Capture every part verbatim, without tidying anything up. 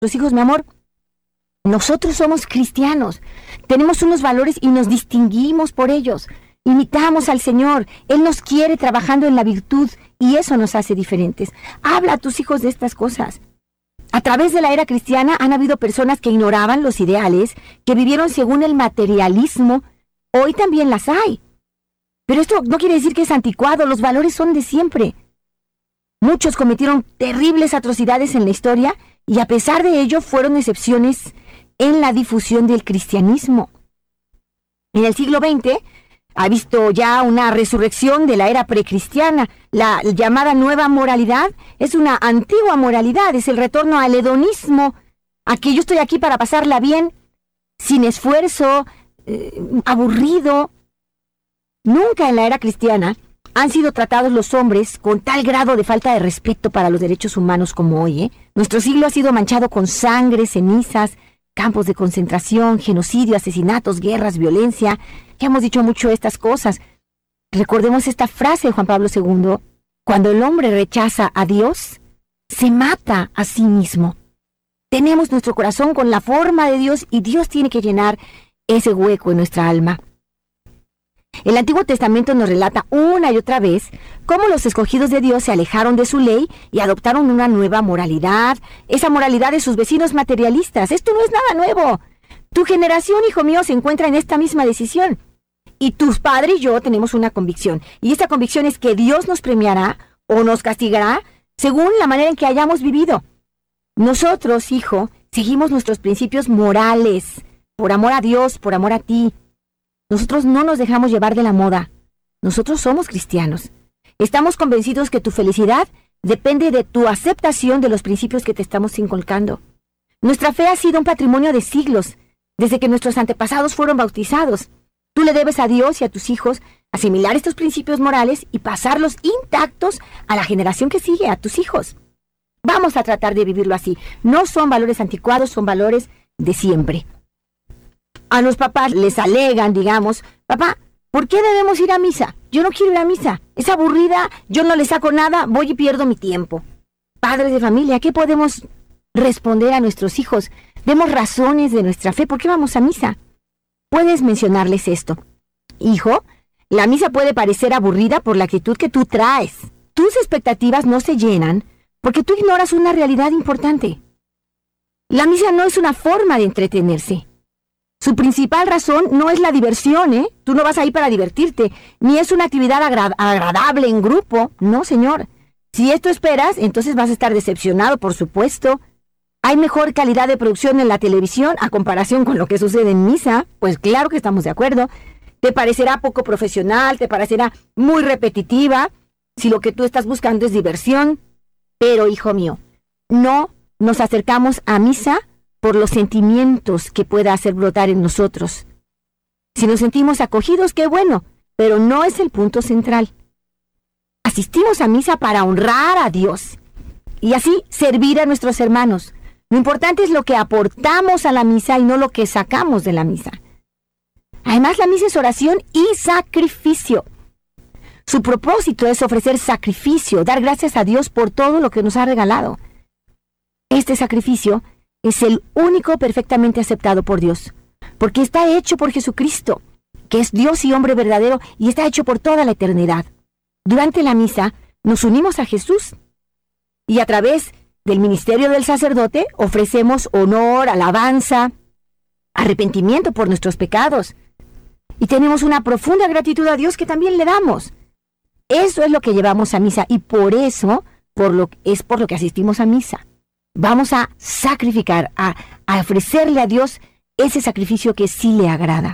Los hijos, mi amor, nosotros somos cristianos, tenemos unos valores y nos distinguimos por ellos. Imitamos al Señor, Él nos quiere trabajando en la virtud y eso nos hace diferentes. Habla a tus hijos de estas cosas. A través de la era cristiana han habido personas que ignoraban los ideales, que vivieron según el materialismo. Hoy también las hay. Pero esto no quiere decir que es anticuado, los valores son de siempre. Muchos cometieron terribles atrocidades en la historia y a pesar de ello fueron excepciones en la difusión del cristianismo. En el siglo veinte ha visto ya una resurrección de la era precristiana. La llamada nueva moralidad es una antigua moralidad, es el retorno al hedonismo, a que yo estoy aquí para pasarla bien, sin esfuerzo, eh, aburrido. Nunca en la era cristiana han sido tratados los hombres con tal grado de falta de respeto para los derechos humanos como hoy, ¿eh? Nuestro siglo ha sido manchado con sangre, cenizas, campos de concentración, genocidio, asesinatos, guerras, violencia. Ya hemos dicho mucho estas cosas. Recordemos esta frase de Juan Pablo segundo. Cuando el hombre rechaza a Dios, se mata a sí mismo. Tenemos nuestro corazón con la forma de Dios y Dios tiene que llenar ese hueco en nuestra alma. El Antiguo Testamento nos relata una y otra vez cómo los escogidos de Dios se alejaron de su ley y adoptaron una nueva moralidad, esa moralidad de sus vecinos materialistas. Esto no es nada nuevo. Tu generación, hijo mío, se encuentra en esta misma decisión. Y tus padres y yo tenemos una convicción. Y esta convicción es que Dios nos premiará o nos castigará según la manera en que hayamos vivido. Nosotros, hijo, seguimos nuestros principios morales, por amor a Dios, por amor a ti. Nosotros no nos dejamos llevar de la moda. Nosotros somos cristianos. Estamos convencidos que tu felicidad depende de tu aceptación de los principios que te estamos inculcando. Nuestra fe ha sido un patrimonio de siglos, desde que nuestros antepasados fueron bautizados. Tú le debes a Dios y a tus hijos asimilar estos principios morales y pasarlos intactos a la generación que sigue, a tus hijos. Vamos a tratar de vivirlo así. No son valores anticuados, son valores de siempre. A los papás les alegan, digamos, papá, ¿por qué debemos ir a misa? Yo no quiero ir a misa. Es aburrida, yo no le saco nada, voy y pierdo mi tiempo. Padres de familia, ¿qué podemos responder a nuestros hijos? Demos razones de nuestra fe. ¿Por qué vamos a misa? Puedes mencionarles esto. Hijo, la misa puede parecer aburrida por la actitud que tú traes. Tus expectativas no se llenan porque tú ignoras una realidad importante. La misa no es una forma de entretenerse. Su principal razón no es la diversión, ¿eh? Tú no vas ahí para divertirte, ni es una actividad agra- agradable en grupo. No, señor. Si esto esperas, entonces vas a estar decepcionado, por supuesto. ¿Hay mejor calidad de producción en la televisión a comparación con lo que sucede en misa? Pues claro que estamos de acuerdo. Te parecerá poco profesional, te parecerá muy repetitiva, si lo que tú estás buscando es diversión. Pero, hijo mío, no nos acercamos a misa por los sentimientos que pueda hacer brotar en nosotros. Si nos sentimos acogidos, qué bueno, pero no es el punto central. Asistimos a misa para honrar a Dios y así servir a nuestros hermanos. Lo importante es lo que aportamos a la misa y no lo que sacamos de la misa. Además, la misa es oración y sacrificio. Su propósito es ofrecer sacrificio, dar gracias a Dios por todo lo que nos ha regalado. Este sacrificio es el único perfectamente aceptado por Dios, porque está hecho por Jesucristo, que es Dios y hombre verdadero, y está hecho por toda la eternidad. Durante la misa nos unimos a Jesús, y a través del ministerio del sacerdote ofrecemos honor, alabanza, arrepentimiento por nuestros pecados, y tenemos una profunda gratitud a Dios que también le damos. Eso es lo que llevamos a misa, y por eso por lo, es por lo que asistimos a misa. Vamos a sacrificar, a, a ofrecerle a Dios ese sacrificio que sí le agrada.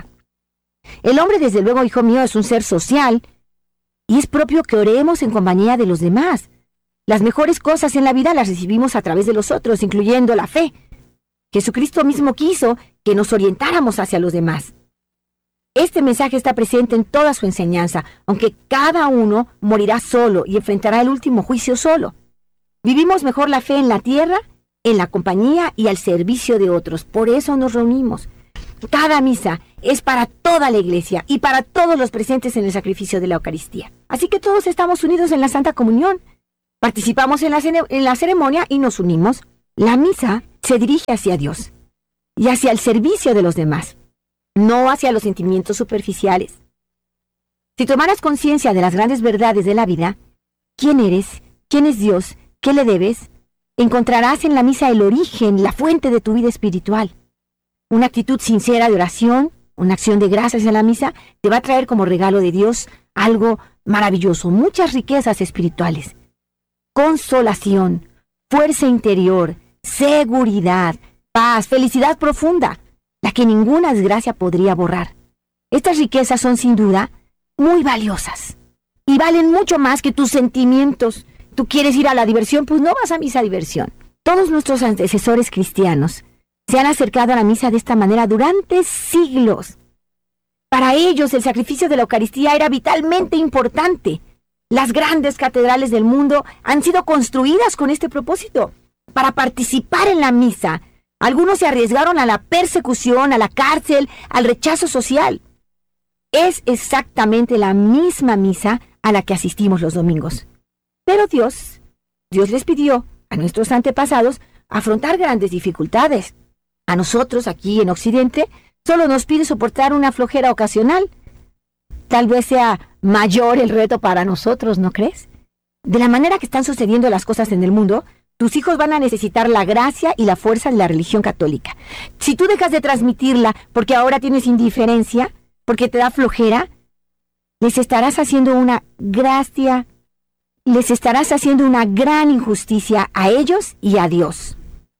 El hombre, desde luego, hijo mío, es un ser social y es propio que oremos en compañía de los demás. Las mejores cosas en la vida las recibimos a través de los otros, incluyendo la fe. Jesucristo mismo quiso que nos orientáramos hacia los demás. Este mensaje está presente en toda su enseñanza, aunque cada uno morirá solo y enfrentará el último juicio solo. Vivimos mejor la fe en la tierra, en la compañía y al servicio de otros. Por eso nos reunimos. Cada misa es para toda la iglesia y para todos los presentes en el sacrificio de la Eucaristía. Así que todos estamos unidos en la Santa Comunión. Participamos en la, cere- en la ceremonia y nos unimos. La misa se dirige hacia Dios y hacia el servicio de los demás, no hacia los sentimientos superficiales. Si tomaras conciencia de las grandes verdades de la vida, quién eres, quién es Dios, qué le debes, encontrarás en la misa el origen, la fuente de tu vida espiritual. Una actitud sincera de oración, una acción de gracias en la misa, te va a traer como regalo de Dios algo maravilloso, muchas riquezas espirituales. Consolación, fuerza interior, seguridad, paz, felicidad profunda, la que ninguna desgracia podría borrar. Estas riquezas son sin duda muy valiosas y valen mucho más que tus sentimientos. ¿Tú quieres ir a la diversión? Pues no vas a misa a diversión. Todos nuestros antecesores cristianos se han acercado a la misa de esta manera durante siglos. Para ellos el sacrificio de la Eucaristía era vitalmente importante. Las grandes catedrales del mundo han sido construidas con este propósito, para participar en la misa. Algunos se arriesgaron a la persecución, a la cárcel, al rechazo social. Es exactamente la misma misa a la que asistimos los domingos. Pero Dios, Dios les pidió a nuestros antepasados afrontar grandes dificultades. A nosotros, aquí en Occidente, solo nos pide soportar una flojera ocasional. Tal vez sea mayor el reto para nosotros, ¿no crees? De la manera que están sucediendo las cosas en el mundo, tus hijos van a necesitar la gracia y la fuerza de la religión católica. Si tú dejas de transmitirla porque ahora tienes indiferencia, porque te da flojera, les estarás haciendo una gracia, les estarás haciendo una gran injusticia a ellos y a Dios.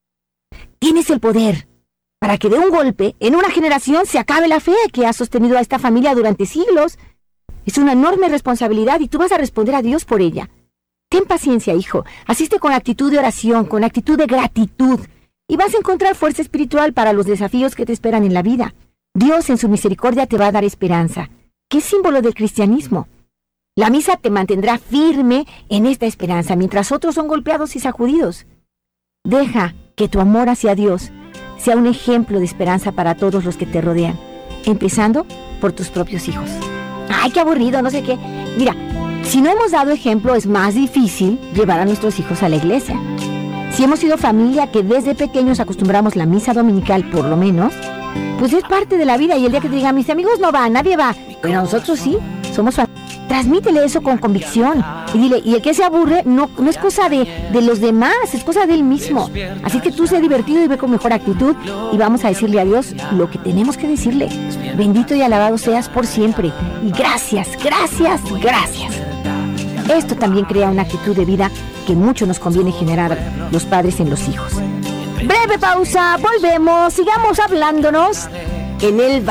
Tienes el poder para que de un golpe, en una generación, se acabe la fe que ha sostenido a esta familia durante siglos. Es una enorme responsabilidad y tú vas a responder a Dios por ella. Ten paciencia, hijo. Asiste con actitud de oración, con actitud de gratitud, y vas a encontrar fuerza espiritual para los desafíos que te esperan en la vida. Dios, en su misericordia, te va a dar esperanza, que es símbolo del cristianismo. La misa te mantendrá firme en esta esperanza, mientras otros son golpeados y sacudidos. Deja que tu amor hacia Dios sea un ejemplo de esperanza para todos los que te rodean, empezando por tus propios hijos. ¡Ay, qué aburrido! No sé qué. Mira, si no hemos dado ejemplo, es más difícil llevar a nuestros hijos a la iglesia. Si hemos sido familia que desde pequeños acostumbramos la misa dominical, por lo menos, pues es parte de la vida, y el día que te digan, mis amigos no van, nadie va, pero nosotros sí, somos familia. Transmítele eso con convicción y dile, y el que se aburre no, no es cosa de, de los demás, es cosa de él mismo. Así que tú sé divertido y ve con mejor actitud, y vamos a decirle a Dios lo que tenemos que decirle. Bendito y alabado seas por siempre, y gracias, gracias, gracias. Esto también crea una actitud de vida que mucho nos conviene generar los padres en los hijos. Breve pausa, volvemos, sigamos hablándonos en el